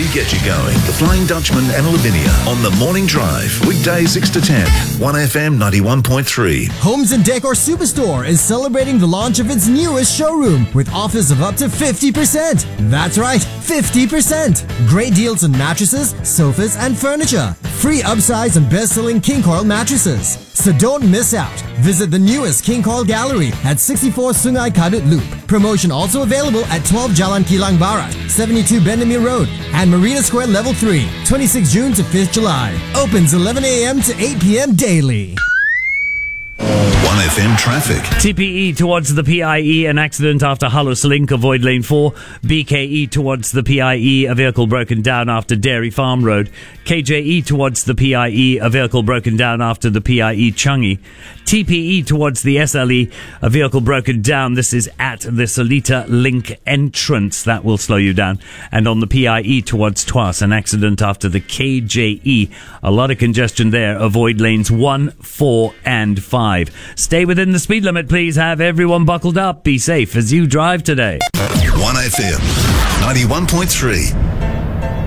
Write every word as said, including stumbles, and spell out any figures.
get you going. The Flying Dutchman and Lavinia on the Morning Drive. Weekdays six to ten. one F M ninety-one point three. Homes and Decor Superstore is celebrating the launch of its newest showroom with offers of up to fifty percent. That's right, fifty percent. Great deals on mattresses, sofas, and furniture. Free upsize and best-selling King Coil mattresses. So don't miss out. Visit the newest King Coil Gallery at sixty-four Sungai Kadut Loop. Promotion also available at twelve Jalan Kilang Barat, seventy-two Bendemeer Road, and Marina Square Level three, twenty-sixth June to fifth July. Opens eleven a m to eight p m daily. one F M traffic. T P E towards the P I E, an accident after Hallos Link, avoid lane four. B K E towards the P I E, a vehicle broken down after Dairy Farm Road. K J E towards the P I E, a vehicle broken down after the P I E Changi. T P E towards the S L E, a vehicle broken down. This is at the Seletar Link entrance. That will slow you down. And on the P I E towards Tuas, an accident after the K J E. A lot of congestion there. Avoid lanes one, four, and five. Stay within the speed limit, please. Have everyone buckled up. Be safe as you drive today. one F M ninety-one point three.